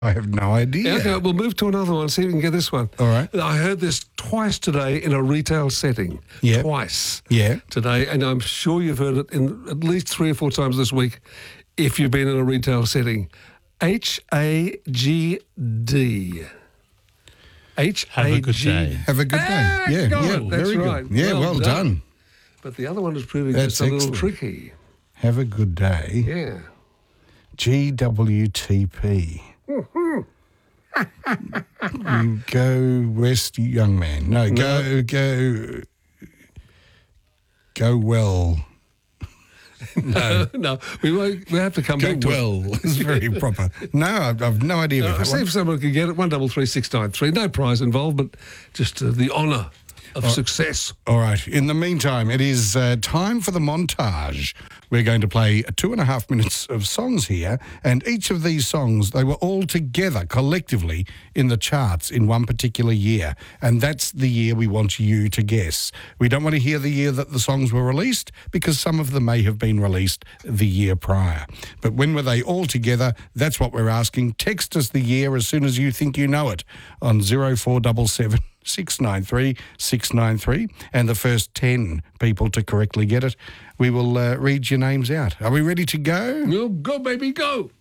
I have no idea. Okay, we'll move to another one, see if we can get this one. All right. I heard this twice today in a retail setting. Yeah. Twice. Yeah. Today, and I'm sure you've heard it in at least 3 or 4 times this week if you've been in a retail setting. H-A-G-D. H-A-G. Have a good day. Have a good day. Yeah, got yeah, it. That's very right. good. Yeah, well done. But the other one is proving That's just a little excellent. tricky. Have a good day. Yeah. GWTP. Go west, young man. No, go well. No, we have to come Go back to it. well. It's very proper. No, I've no idea. I'll see if someone can get it. 133693. No prize involved, but just the honour of success. All right. In the meantime, it is time for the montage. We're going to play 2.5 minutes of songs here, and each of these songs, they were all together collectively in the charts in one particular year, and that's the year we want you to guess. We don't want to hear the year that the songs were released, because some of them may have been released the year prior. But when were they all together? That's what we're asking. Text us the year as soon as you think you know it on 0477 693 693, and the first 10 people to correctly get it, we will read your names out. Are we ready to go? Go, baby, go.